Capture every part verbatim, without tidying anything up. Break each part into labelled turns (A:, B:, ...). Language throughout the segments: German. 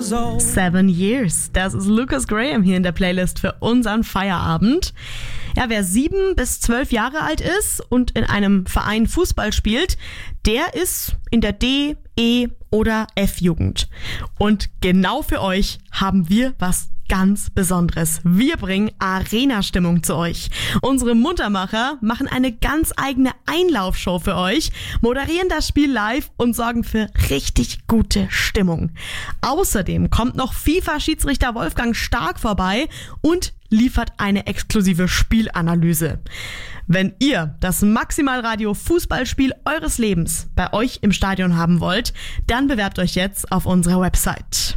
A: years old.
B: Seven Years. Das ist Lucas Graham hier in der Playlist für unseren Feierabend. Ja, wer sieben bis zwölf Jahre alt ist und in einem Verein Fußball spielt, der ist in der D, E oder F-Jugend. Und genau für euch haben wir was ganz Besonderes. Wir bringen Arena-Stimmung zu euch. Unsere Muntermacher machen eine ganz eigene Einlaufshow für euch, moderieren das Spiel live und sorgen für richtig gute Stimmung. Außerdem kommt noch FIFA-Schiedsrichter Wolfgang Stark vorbei und liefert eine exklusive Spielanalyse. Wenn ihr das Maximalradio Fußballspiel eures Lebens bei euch im Stadion haben wollt, dann bewerbt euch jetzt auf unserer Website.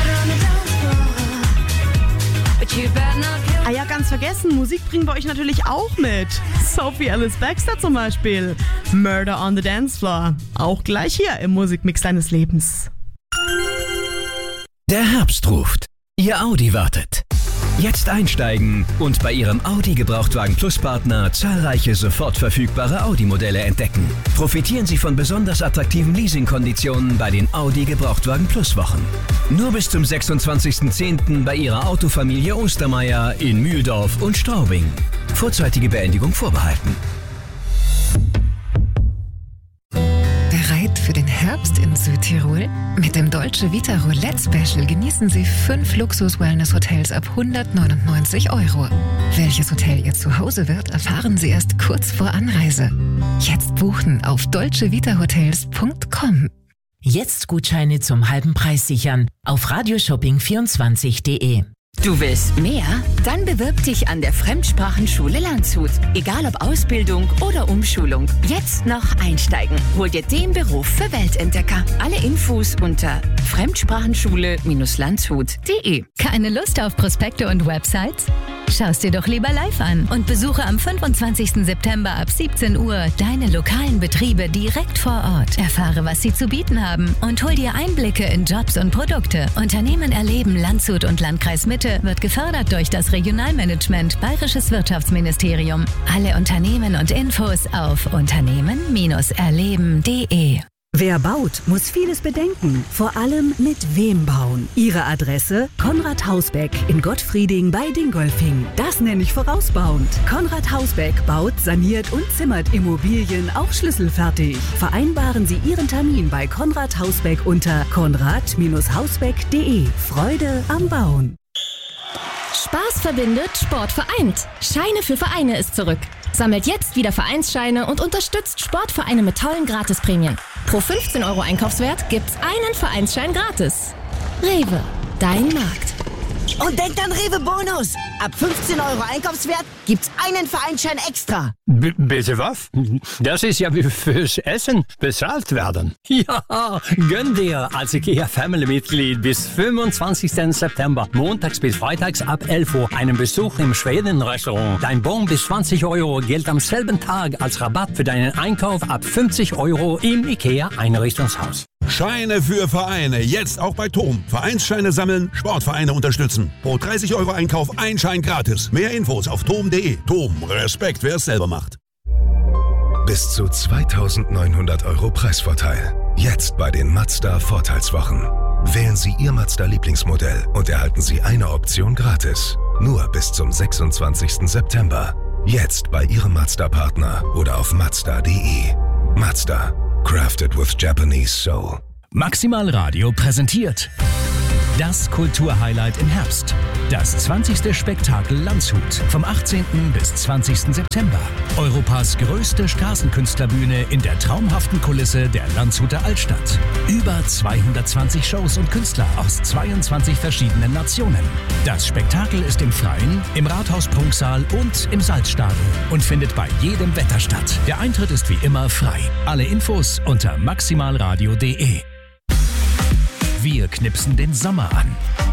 B: Ah ja, ganz vergessen, Musik bringen wir euch natürlich auch mit. Sophie Ellis Bextor zum Beispiel. Murder on the Dance Floor. Auch gleich hier im Musikmix deines Lebens.
C: Der Herbst ruft. Ihr Audi wartet. Jetzt einsteigen und bei Ihrem Audi Gebrauchtwagen Plus Partner zahlreiche sofort verfügbare Audi-Modelle entdecken. Profitieren Sie von besonders attraktiven Leasingkonditionen bei den Audi Gebrauchtwagen Plus Wochen. Nur bis zum sechsundzwanzigsten zehnten bei Ihrer Autofamilie Ostermeier in Mühldorf und Straubing. Vorzeitige Beendigung vorbehalten.
D: Bereit für den Herbst in Südtirol? Mit dem Dolce Vita Roulette Special genießen Sie fünf Luxus-Wellness-Hotels ab hundertneunundneunzig Euro. Welches Hotel Ihr Zuhause wird, erfahren Sie erst kurz vor Anreise. Jetzt buchen auf dolce vita hotels punkt com.
E: Jetzt Gutscheine zum halben Preis sichern auf radioshopping vierundzwanzig punkt de.
F: Du willst mehr? Dann bewirb dich an der Fremdsprachenschule Landshut. Egal ob Ausbildung oder Umschulung. Jetzt noch einsteigen. Hol dir den Beruf für Weltentdecker. Alle Infos unter fremdsprachenschule landshut punkt de.
G: Keine Lust auf Prospekte und Websites? Schau's dir doch lieber live an und besuche am fünfundzwanzigsten September ab siebzehn Uhr deine lokalen Betriebe direkt vor Ort. Erfahre, was sie zu bieten haben und hol dir Einblicke in Jobs und Produkte. Unternehmen erleben Landshut und Landkreis Mitte wird gefördert durch das Regionalmanagement Bayerisches Wirtschaftsministerium. Alle Unternehmen und Infos auf unternehmen erleben punkt de.
H: Wer baut, muss vieles bedenken. Vor allem mit wem bauen. Ihre Adresse? Konrad Hausbeck in Gottfrieding bei Dingolfing. Das nenne ich vorausbauend. Konrad Hausbeck baut, saniert und zimmert Immobilien auch schlüsselfertig. Vereinbaren Sie Ihren Termin bei Konrad Hausbeck unter konrad hausbeck punkt de. Freude am Bauen.
I: Spaß verbindet, Sport vereint. Scheine für Vereine ist zurück. Sammelt jetzt wieder Vereinsscheine und unterstützt Sportvereine mit tollen Gratisprämien. Pro fünfzehn Euro Einkaufswert gibt's einen Vereinsschein gratis. Rewe, dein Markt.
J: Und denkt an Rewe Bonus. Ab fünfzehn Euro Einkaufswert gibt's einen Vereinsschein extra.
K: B- bitte was? Das ist ja wie fürs Essen bezahlt werden. Ja, gönn dir als IKEA-Family-Mitglied bis fünfundzwanzigsten September, montags bis freitags ab elf Uhr, einen Besuch im Schweden-Restaurant. Dein Bon bis zwanzig Euro gilt am selben Tag als Rabatt für deinen Einkauf ab fünfzig Euro im IKEA-Einrichtungshaus.
L: Scheine für Vereine, jetzt auch bei Tom. Vereinsscheine sammeln, Sportvereine unterstützen. Pro dreißig Euro Einkauf ein Schein gratis. Mehr Infos auf tom punkt de. Tom, Respekt, wer es selber macht.
M: Bis zu zweitausendneunhundert Euro Preisvorteil. Jetzt bei den Mazda Vorteilswochen. Wählen Sie Ihr Mazda Lieblingsmodell und erhalten Sie eine Option gratis. Nur bis zum sechsundzwanzigsten September. Jetzt bei Ihrem Mazda-Partner oder auf mazda punkt de. Mazda. Crafted with Japanese Soul.
C: Maximalradio präsentiert das Kulturhighlight im Herbst. Das zwanzigste Spektakel Landshut vom achtzehnten bis zwanzigsten September. Europas größte Straßenkünstlerbühne in der traumhaften Kulisse der Landshuter Altstadt. Über zweihundertzwanzig Shows und Künstler aus zweiundzwanzig verschiedenen Nationen. Das Spektakel ist im Freien, im Rathaus-Prunksaal und im Salzstadel und findet bei jedem Wetter statt. Der Eintritt ist wie immer frei. Alle Infos unter maximalradio punkt de. Wir knipsen den Sommer an.